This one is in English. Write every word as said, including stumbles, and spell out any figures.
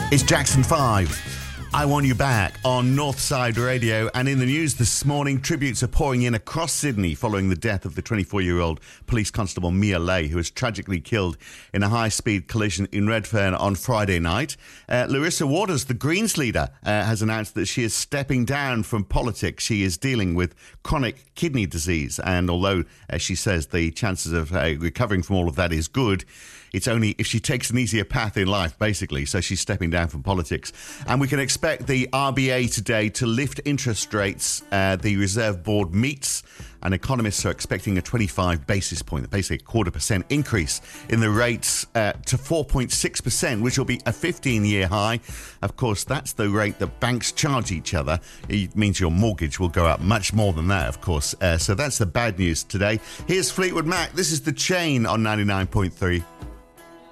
It's Jackson five. I Want You Back on Northside Radio. And in the news this morning, tributes are pouring in across Sydney following the death of the twenty-four-year-old police constable Mia Lay, who was tragically killed in a high-speed collision in Redfern on Friday night. Uh, Larissa Waters, the Greens leader, uh, has announced that she is stepping down from politics. She is dealing with chronic kidney disease. And although, as she says, the chances of uh, recovering from all of that is good, it's only if she takes an easier path in life, basically. So she's stepping down from politics. And we can expect the R B A today to lift interest rates. Uh, the Reserve Board meets, and economists are expecting a twenty-five basis point, basically a quarter percent increase in the rates uh, to four point six percent, which will be a fifteen-year high. Of course, that's the rate that banks charge each other. It means your mortgage will go up much more than that, of course. Uh, so that's the bad news today. Here's Fleetwood Mac. This is The Chain on ninety-nine point three.